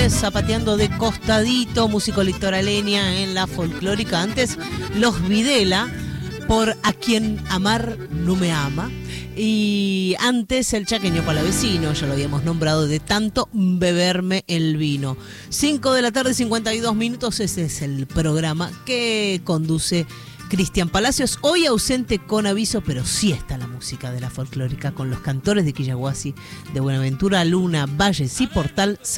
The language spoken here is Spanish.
Núñez zapateando de costadito, músico litoraleña en la folclórica. Antes Los Videla por A Quien Amar No Me Ama. Y antes el chaqueño palavecino, ya lo habíamos nombrado, de tanto beberme el vino. 5 de la tarde, 52 minutos, ese es el programa que conduce Cristian Palacios, hoy ausente con aviso, pero sí está la música de la folclórica con los cantores de Quillaguasi, de Buenaventura, Luna, Valles y Portal.